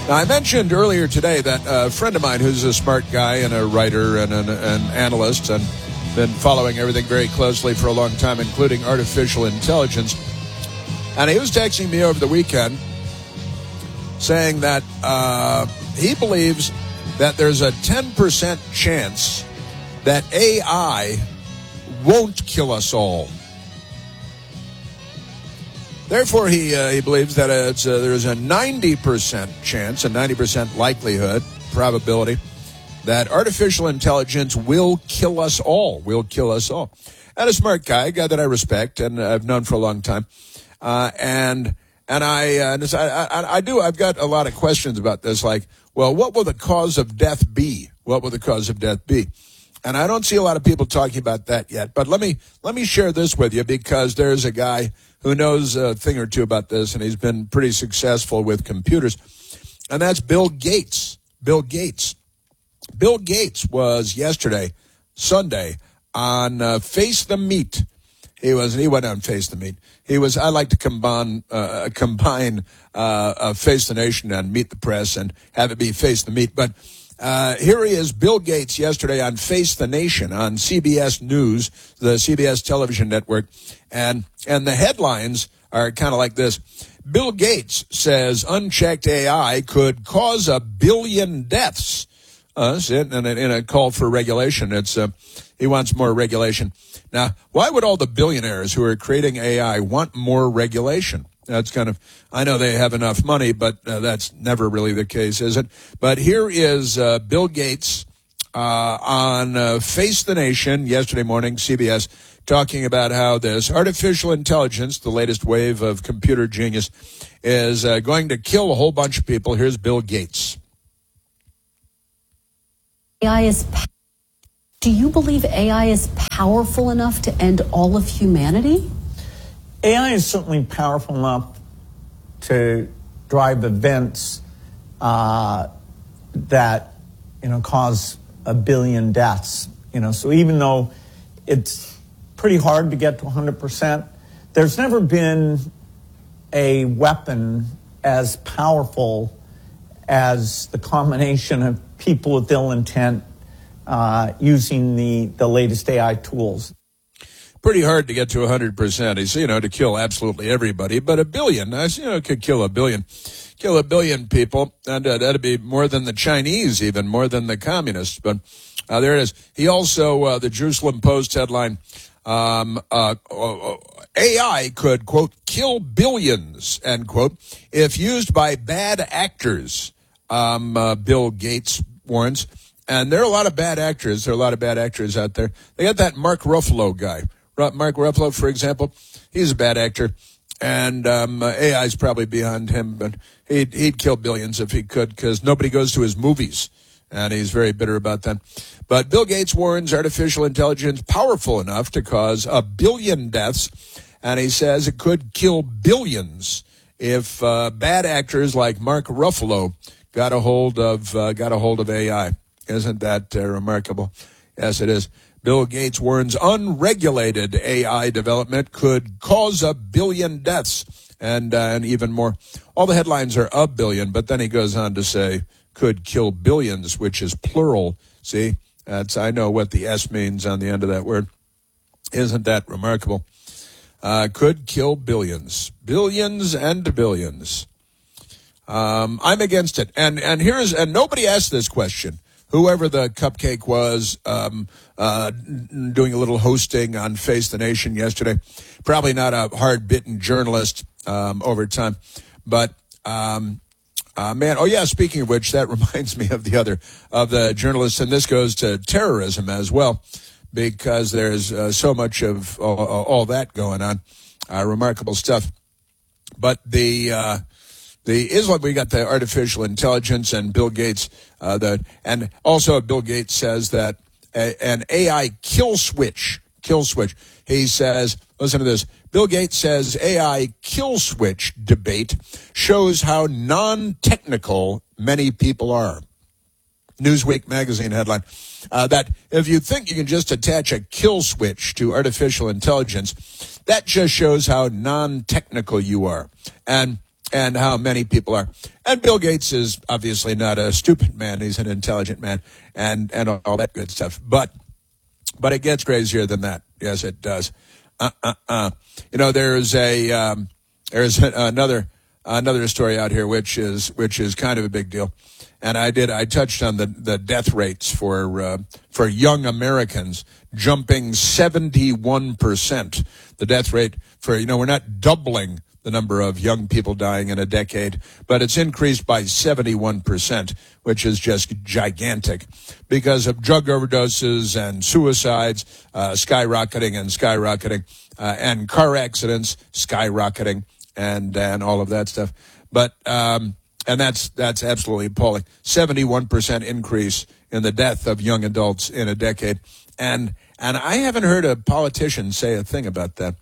Now, I mentioned earlier today that a friend of mine who's a smart guy and a writer and an analyst and been following everything very closely for a long time, including artificial intelligence. And he was texting me over the weekend saying that he believes that there's a 10% chance that AI won't kill us all. Therefore, he believes that there's a 90% chance, a 90% likelihood, probability, that artificial intelligence will kill us all, And a smart guy, a guy that I respect and I've known for a long time. I've got a lot of questions about this, like, well, what will the cause of death be? What will the cause of death be? And I don't see a lot of people talking about that yet. But let me share this with you, because there's a guy who knows a thing or two about this, and he's been pretty successful with computers. And that's Bill Gates. Bill Gates was yesterday, Sunday, on Face the Meat. He went on Face the Meat. I like to combine Face the Nation and Meet the Press and have it be Face the Meat. But here he is, Bill Gates, yesterday on Face the Nation on CBS News, the CBS television network. And the headlines are kind of like this. Bill Gates says unchecked AI could cause 1 billion deaths. In a call for regulation. He wants more regulation. Now, why would all the billionaires who are creating AI want more regulation? That's I know they have enough money, but that's never really the case, is it? But here is Bill Gates on Face the Nation yesterday morning, CBS, talking about how this artificial intelligence, the latest wave of computer genius, is going to kill a whole bunch of people. Here's Bill Gates. Do you believe AI is powerful enough to end all of humanity? AI is certainly powerful enough to drive events that cause 1 billion deaths. So even though it's pretty hard to get to 100%, there's never been a weapon as powerful as the combination of people with ill intent using the latest AI tools. Pretty hard to get to 100%. It's, to kill absolutely everybody. But 1 billion, could kill 1 billion. Kill 1 billion people. And that'd be more than the Chinese, even more than the communists. But there it is. He also, the Jerusalem Post headline, AI could, quote, kill billions, end quote, if used by bad actors, Bill Gates warns. And there are a lot of bad actors. There are a lot of bad actors out there. They got that Mark Ruffalo guy. Mark Ruffalo, for example, he's a bad actor. And AI's probably behind him, but he'd kill billions if he could, because nobody goes to his movies. And he's very bitter about that. But Bill Gates warns artificial intelligence powerful enough to cause 1 billion deaths. And he says it could kill billions if bad actors like Mark Ruffalo got a hold of AI. Isn't that remarkable? Yes, it is. Bill Gates warns unregulated AI development could cause 1 billion deaths and even more. All the headlines are 1 billion, but then he goes on to say could kill billions, which is plural. See, I know what the S means on the end of that word. Isn't that remarkable? Could kill billions. Billions and billions. I'm against it. And nobody asked this question. Whoever the cupcake was doing a little hosting on Face the Nation yesterday, probably not a hard-bitten journalist over time. But, speaking of which, that reminds me of the journalists, and this goes to terrorism as well, because there's so much of all that going on. Remarkable stuff. But the Islam, we got the artificial intelligence, and Bill Gates, and also Bill Gates says that an AI kill switch. He says, listen to this. Bill Gates says AI kill switch debate shows how non-technical many people are. Newsweek magazine headline. That if you think you can just attach a kill switch to artificial intelligence, that just shows how non-technical you are. And and how many people are. And Bill Gates is obviously not a stupid man. He's an intelligent man and all that good stuff. But it gets crazier than that. Yes, it does. You know, there's another story out here which is kind of a big deal. And I touched on the death rates for young Americans jumping 71%. The death rate for, we're not doubling the number of young people dying in a decade, but it's increased by 71%, which is just gigantic because of drug overdoses and suicides skyrocketing, and car accidents skyrocketing, and all of that stuff. But and that's absolutely appalling. 71% increase in the death of young adults in a decade, and I haven't heard a politician say a thing about that.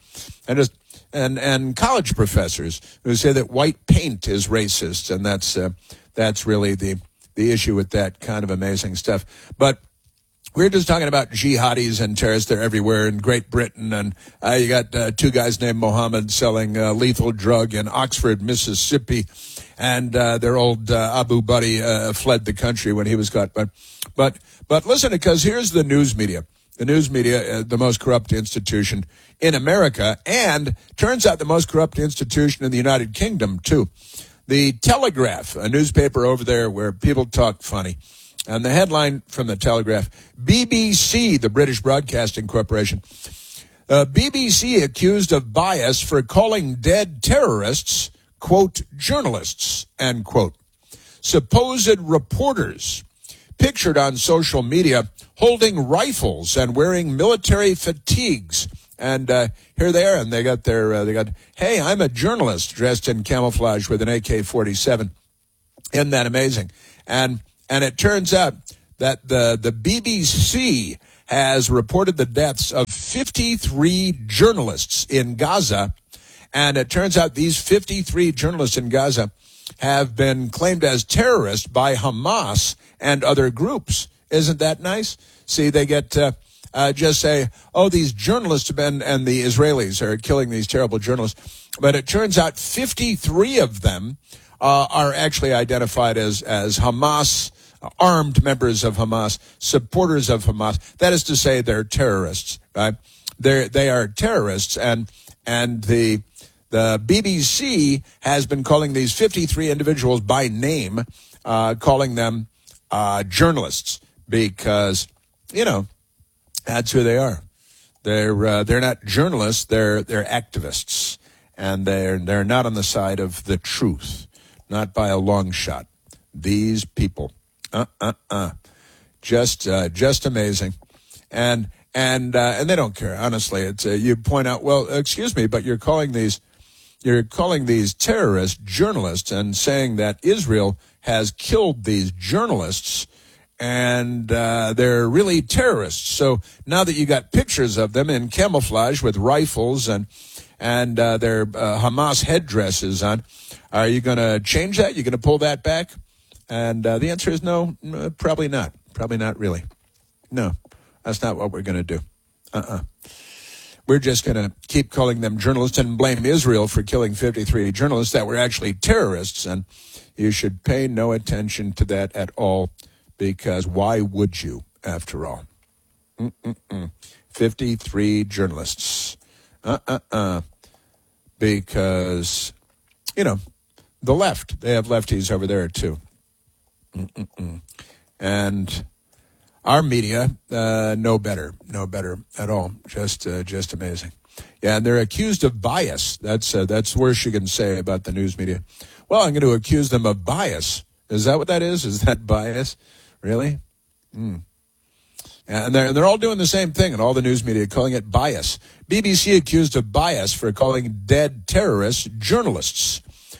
And college professors who say that white paint is racist, and that's really the issue with that kind of amazing stuff. But we're just talking about jihadis and terrorists. They're everywhere in Great Britain, and you got two guys named Mohammed selling lethal drug in Oxford, Mississippi, and their old Abu Buddy fled the country when he was caught. But listen, because here's the news media. The news media, the most corrupt institution in America, and turns out the most corrupt institution in the United Kingdom, too. The Telegraph, a newspaper over there where people talk funny. And the headline from the Telegraph, BBC, the British Broadcasting Corporation, BBC accused of bias for calling dead terrorists, quote, journalists, end quote. Supposed reporters pictured on social media holding rifles and wearing military fatigues. And here they are, and they got hey, I'm a journalist dressed in camouflage with an AK-47. Isn't that amazing? And it turns out that the BBC has reported the deaths of 53 journalists in Gaza. And it turns out these 53 journalists in Gaza have been claimed as terrorists by Hamas and other groups. Isn't that nice? See, they get just say, oh, these journalists have been, and the Israelis are killing these terrible journalists. But it turns out 53 of them are actually identified as Hamas, armed members of Hamas, supporters of Hamas. That is to say, they're terrorists, right? They are terrorists, and the BBC has been calling these 53 individuals by name, calling them journalists, because that's who they are. They're not journalists. They're activists, and they're not on the side of the truth, not by a long shot. These people, just amazing, and they don't care. Honestly, it's you point out, well, excuse me, but you're calling these terrorists journalists and saying that Israel has killed these journalists. And they're really terrorists. So now that you got pictures of them in camouflage with rifles and their Hamas headdresses on, are you going to change that? You going to pull that back? And the answer is no, probably not. Probably not really. No, that's not what we're going to do. We're just going to keep calling them journalists and blame Israel for killing 53 journalists that were actually terrorists. And you should pay no attention to that at all. Because why would you, after all? 53 journalists. Because, the left, they have lefties over there, too. And our media, no better at all. Just amazing. Yeah, and they're accused of bias. That's the worst you can say about the news media. Well, I'm going to accuse them of bias. Is that what that is? Is that bias? Really? And they're all doing the same thing, and all the news media calling it bias. BBC accused of bias for calling dead terrorists journalists.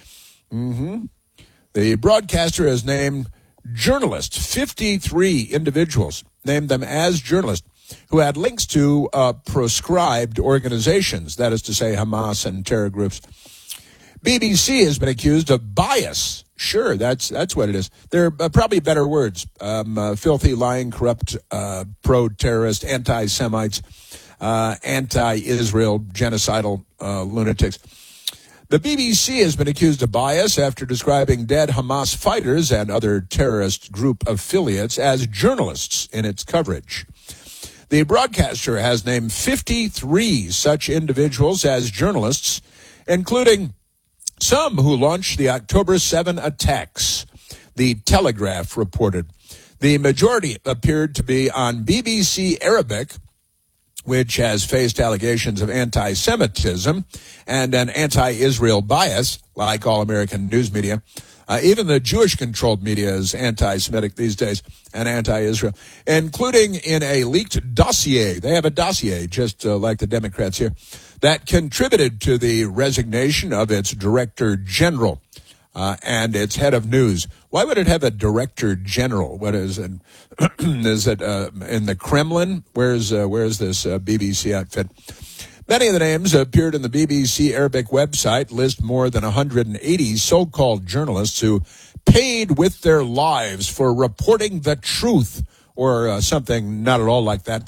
The broadcaster has named journalists, 53 individuals, named them as journalists, who had links to proscribed organizations, that is to say Hamas and terror groups. BBC has been accused of bias. Sure, that's what it is. They're probably better words. Filthy, lying, corrupt, pro-terrorist, anti-Semites, anti-Israel, genocidal lunatics. The BBC has been accused of bias after describing dead Hamas fighters and other terrorist group affiliates as journalists in its coverage. The broadcaster has named 53 such individuals as journalists, including some who launched the October 7 attacks. The Telegraph reported. The majority appeared to be on BBC Arabic, which has faced allegations of anti-Semitism and an anti-Israel bias, like all American news media. Even the Jewish-controlled media is anti-Semitic these days and anti-Israel, including in a leaked dossier. They have a dossier, just like the Democrats here, that contributed to the resignation of its director general and its head of news. Why would it have a director general? What is it? Is it in the Kremlin? Where's this BBC outfit? Many of the names appeared in the BBC Arabic website, list more than 180 so-called journalists who paid with their lives for reporting the truth, or something not at all like that.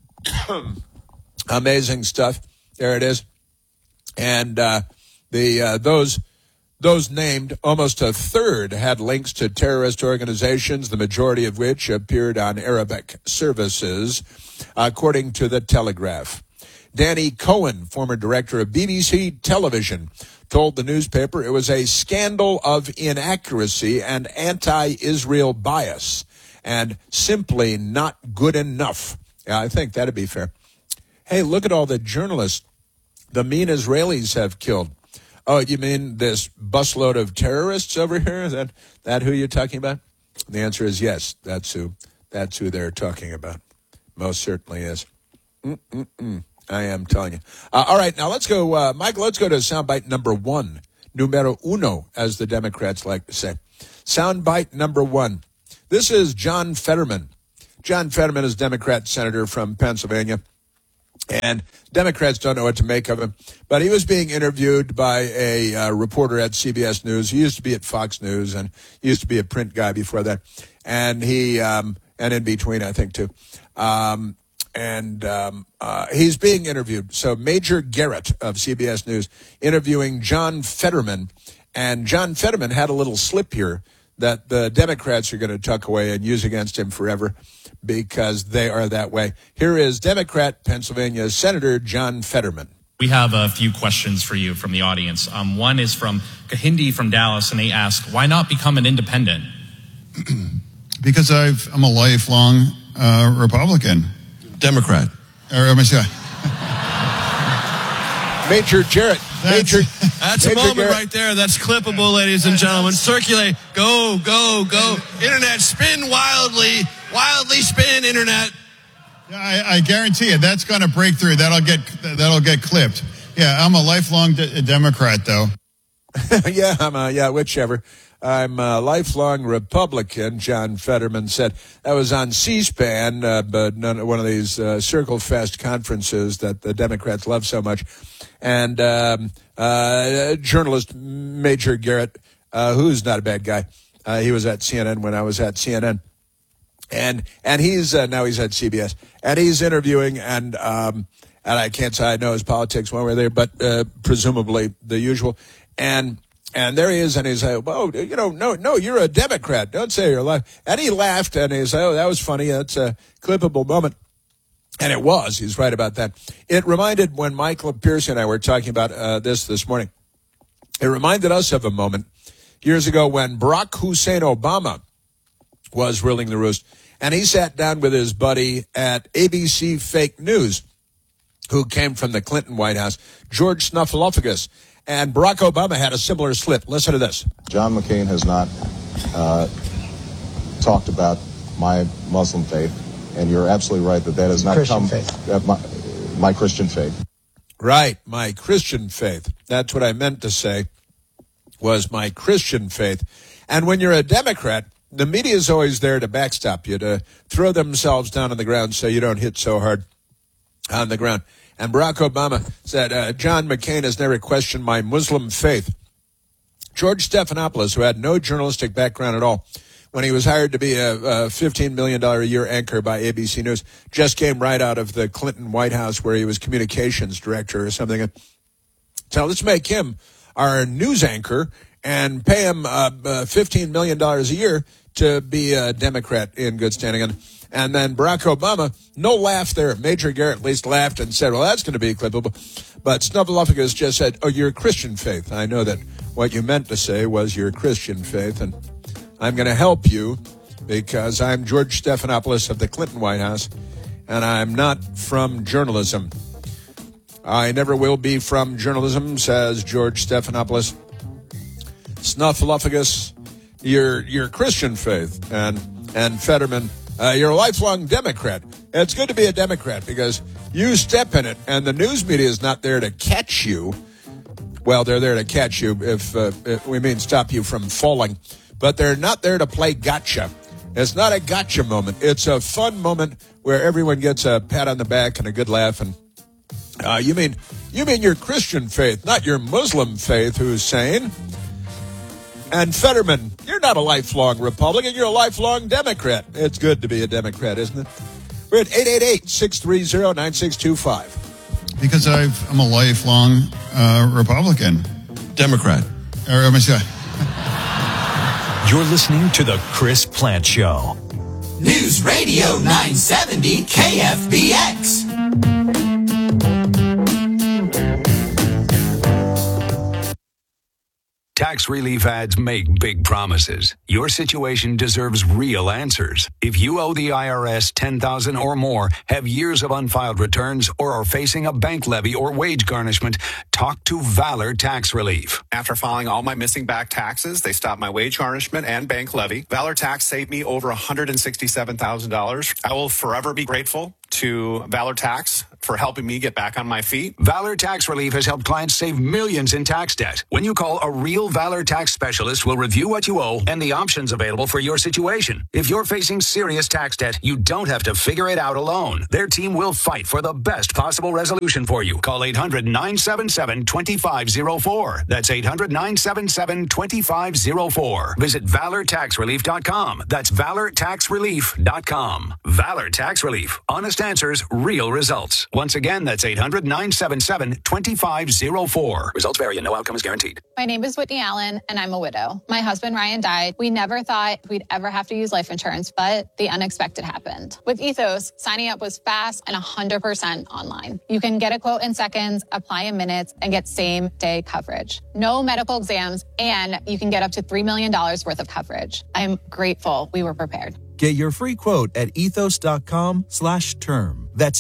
Amazing stuff. There it is. And those named, almost a third had links to terrorist organizations, the majority of which appeared on Arabic services, according to the Telegraph. Danny Cohen, former director of BBC Television, told the newspaper it was a scandal of inaccuracy and anti-Israel bias and simply not good enough. Yeah, I think that'd be fair. Hey, look at all the journalists the mean Israelis have killed. Oh, you mean this busload of terrorists over here? Is that who you're talking about? The answer is yes. That's who they're talking about. Most certainly is. I am telling you. All right, now let's go, Michael, let's go to soundbite number one. Numero uno, as the Democrats like to say. Soundbite number one. This is John Fetterman. John Fetterman is Democrat senator from Pennsylvania. And Democrats don't know what to make of him. But he was being interviewed by a reporter at CBS News. He used to be at Fox News and he used to be a print guy before that. And he, and in between, I think, too. He's being interviewed. So Major Garrett of CBS News interviewing John Fetterman. And John Fetterman had a little slip here that the Democrats are going to tuck away and use against him forever because they are that way. Here is Democrat Pennsylvania Senator John Fetterman. We have a few questions for you from the audience. One is from Kahindi from Dallas, and they ask, why not become an independent? Because I'm a lifelong Republican. Democrat. Major Jarrett. That's a moment Garrett. Right there. That's clippable, ladies and gentlemen. Circulate. Go, go, go. Internet, spin wildly. Wildly spin, Internet. Yeah, I guarantee you that's going to break through. That'll get clipped. Yeah, I'm a lifelong Democrat, though. Whichever. I'm a lifelong Republican, John Fetterman said. That was on C-SPAN, but one of these Circle Fest conferences that the Democrats love so much. And journalist Major Garrett, who's not a bad guy. He was at CNN when I was at CNN. And he's now he's at CBS. And he's interviewing, and I can't say I know his politics one way or the other, but presumably the usual. And there he is, and he's like, "Well, no, you're a Democrat. Don't say you're alive." And he laughed, and he said, "Oh, that was funny. That's a clippable moment." And it was. He's right about that. It reminded, when Michael Piercy and I were talking about this morning, it reminded us of a moment years ago when Barack Hussein Obama was ruling the roost, and he sat down with his buddy at ABC Fake News, who came from the Clinton White House, George Snuffleupagus. And Barack Obama had a similar slip. Listen to this. John McCain has not talked about my Muslim faith, and you're absolutely right that has not Christian come. Faith. My Christian faith. Right, my Christian faith. That's what I meant to say, was my Christian faith. And when you're a Democrat, the media is always there to backstop you, to throw themselves down on the ground so you don't hit so hard on the ground. And Barack Obama said, John McCain has never questioned my Muslim faith. George Stephanopoulos, who had no journalistic background at all, when he was hired to be a $15 million a year anchor by ABC News, just came right out of the Clinton White House where he was communications director or something. So let's make him our news anchor and pay him $15 million a year to be a Democrat in good standing. And then Barack Obama, no laugh there. Major Garrett at least laughed and said, well, that's going to be clippable. But Snuffleupagus just said, oh, your Christian faith. I know that what you meant to say was your Christian faith, and I'm going to help you because I'm George Stephanopoulos of the Clinton White House, and I'm not from journalism. I never will be from journalism, says George Stephanopoulos. Snuffleupagus, your Christian faith, and Fetterman, you're a lifelong Democrat. It's good to be a Democrat because you step in it, and the news media is not there to catch you. Well, they're there to catch you if we mean stop you from falling, but they're not there to play gotcha. It's not a gotcha moment. It's a fun moment where everyone gets a pat on the back and a good laugh. And you mean your Christian faith, not your Muslim faith, who's saying. And Fetterman, you're not a lifelong Republican. You're a lifelong Democrat. It's good to be a Democrat, isn't it? We're at 888-630-9625. Because I'm a lifelong Republican. Democrat. Or, You're listening to The Chris Plant Show. News Radio 970 KFBX. Tax relief ads make big promises. Your situation deserves real answers. If you owe the IRS $10,000 or more, have years of unfiled returns, or are facing a bank levy or wage garnishment, talk to Valor Tax Relief. After filing all my missing back taxes, they stopped my wage garnishment and bank levy. Valor Tax saved me over $167,000. I will forever be grateful to Valor Tax for helping me get back on my feet. Valor Tax Relief has helped clients save millions in tax debt. When you call, a real Valor Tax specialist will review what you owe and the options available for your situation. If you're facing serious tax debt, you don't have to figure it out alone. Their team will fight for the best possible resolution for you. Call 800-977-2504. That's 800-977-2504. Visit ValorTaxRelief.com. That's ValorTaxRelief.com. Valor Tax Relief. Honest answers, real results. Once again, that's 800-977-2504. Results vary and no outcome is guaranteed. My name is Whitney Allen, and I'm a widow. My husband, Ryan, died. We never thought we'd ever have to use life insurance, but the unexpected happened. With Ethos, signing up was fast and 100% online. You can get a quote in seconds, apply in minutes, and get same-day coverage. No medical exams, and you can get up to $3 million worth of coverage. I'm grateful we were prepared. Get your free quote at ethos.com/term. That's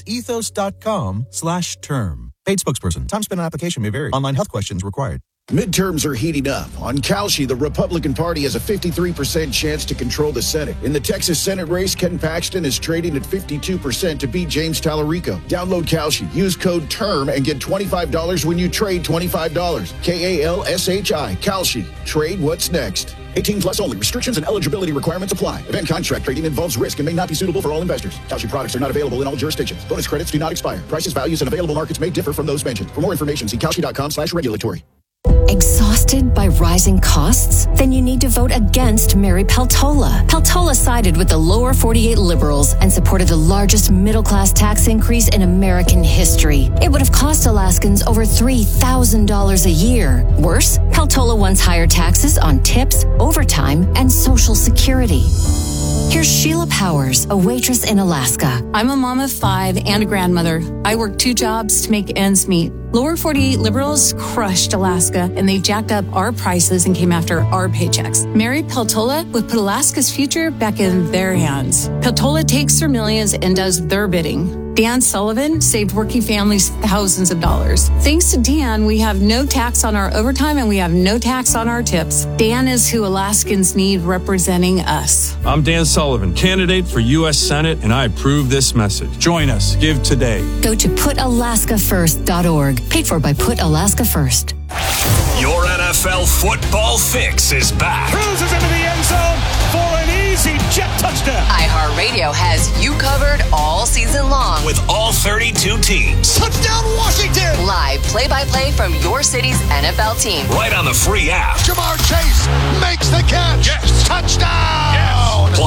ethos.com/term. Paid spokesperson. Time spent on application may vary. Online health questions required. Midterms are heating up. On Kalshi, the Republican Party has a 53% chance to control the Senate. In the Texas Senate race, Ken Paxton is trading at 52% to beat James Tallarico. Download Kalshi. Use code TERM and get $25 when you trade $25. KALSHI. Kalshi. Trade what's next. 18 plus only. Restrictions and eligibility requirements apply. Event contract trading involves risk and may not be suitable for all investors. Kalshi products are not available in all jurisdictions. Bonus credits do not expire. Prices, values, and available markets may differ from those mentioned. For more information, see Kalshi.com/regulatory. Exhausted by rising costs? Then you need to vote against Mary Peltola. Peltola sided with the lower 48 liberals and supported the largest middle-class tax increase in American history. It would have cost Alaskans over $3,000 a year. Worse, Peltola wants higher taxes on tips, overtime, and Social Security. Here's Sheila Powers, a waitress in Alaska. I'm a mom of 5 and a grandmother. I work 2 jobs to make ends meet. Lower 48 liberals crushed Alaska, and they jacked up our prices and came after our paychecks. Mary Peltola would put Alaska's future back in their hands. Peltola takes their millions and does their bidding. Dan Sullivan saved working families thousands of dollars. Thanks to Dan, we have no tax on our overtime and we have no tax on our tips. Dan is who Alaskans need representing us. I'm Dan Sullivan, candidate for U.S. Senate, and I approve this message. Join us. Give today. Go to PutAlaskaFirst.org. Paid for by Put Alaska First. Your NFL football fix is back. Cruises into the end zone for an easy jet touchdown. iHeartRadio has you covered all season long with all 32 teams. Touchdown Washington! Live play-by-play from your city's NFL team. Right on the free app. Jamar Chase makes the catch. Yes. Touchdown! Yes. Plus, the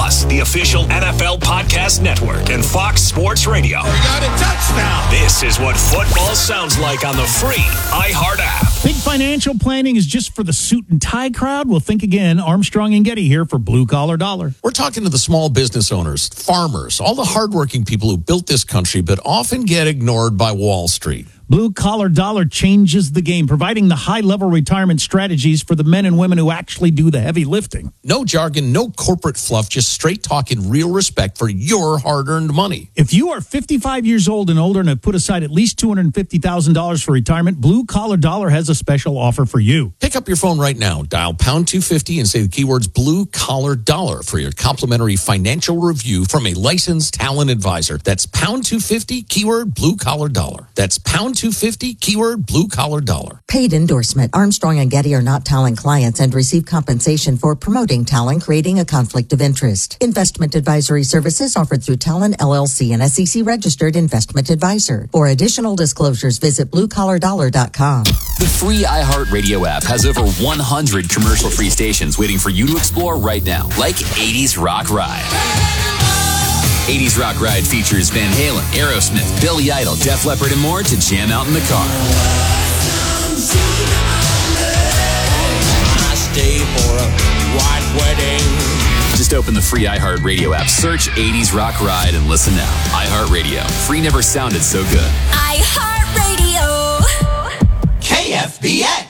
official NFL podcast network, and Fox Sports Radio. We got a touchdown. This is what football sounds like on the free iHeart app. Think financial planning is just for the suit and tie crowd? Well, think again. Armstrong and Getty here for Blue Collar Dollar. We're talking to the small business owners, farmers, all the hardworking people who built this country but often get ignored by Wall Street. Blue Collar Dollar changes the game, providing the high-level retirement strategies for the men and women who actually do the heavy lifting. No jargon, no corporate fluff, just straight talking, real respect for your hard-earned money. If you are 55 years old and older and have put aside at least $250,000 for retirement, Blue Collar Dollar has a special offer for you. Pick up your phone right now, dial pound 250 and say the keywords Blue Collar Dollar for your complimentary financial review from a licensed talent advisor. That's pound 250, keyword Blue Collar Dollar. That's pound 250, keyword Blue Collar Dollar. Paid endorsement. Armstrong and Getty are not Talon clients and receive compensation for promoting Talon, creating a conflict of interest. Investment advisory services offered through Talon LLC, an SEC registered investment advisor. For additional disclosures, visit bluecollardollar.com. The free iHeartRadio app has over 100 commercial-free stations waiting for you to explore right now, like 80s Rock Ride. 80s Rock Ride features Van Halen, Aerosmith, Billy Idol, Def Leppard, and more to jam out in the car. I stay for a white wedding. Just open the free iHeartRadio app, search 80s Rock Ride, and listen now. iHeartRadio. Free never sounded so good. iHeartRadio. KFBX.